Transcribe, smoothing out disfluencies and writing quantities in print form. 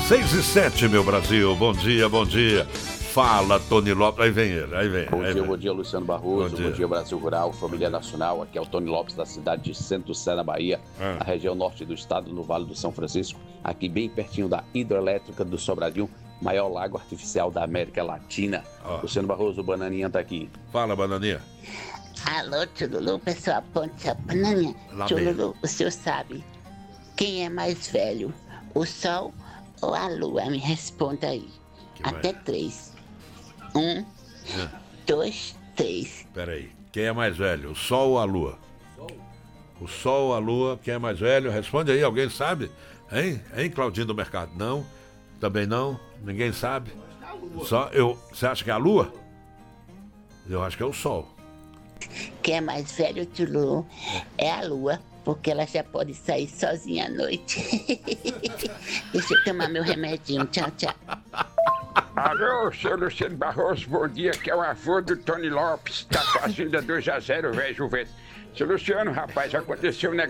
6:07, meu Brasil. Bom dia, bom dia. Fala, Tony Lopes. Aí vem ele, aí vem. Bom dia, Luciano Barroso. Bom dia, Brasil Rural, Família Nacional. Aqui é o Tony Lopes, da cidade de Centro Sé, na Bahia, na região norte do estado, no Vale do São Francisco. Aqui bem pertinho da hidroelétrica do Sobradinho, maior lago artificial da América Latina. Luciano Barroso, o Bananinha tá aqui. Fala, Bananinha. Alô, Tchululu, pessoal, ponte a Bananinha. Tchululu, o senhor sabe quem é mais velho, o Sol ou a Lua? Me responda aí. Até 3. 1, 2, 3. Peraí, quem é mais velho, o Sol ou a Lua? O Sol ou a Lua, quem é mais velho? Responde aí, alguém sabe? Hein, Claudinho do Mercado? Não? Também não? Ninguém sabe? Você acha que é a Lua? Eu acho que é o Sol. Quem é mais velho, Tchululu, é a Lua, porque ela já pode sair sozinha à noite. Deixa eu tomar meu remedinho. Tchau, tchau. Alô, seu Luciano Barroso, bom dia, que é o avô do Tony Lopes, tá fazendo 2-0, velho Juventus. Seu Luciano, rapaz, aconteceu um negócio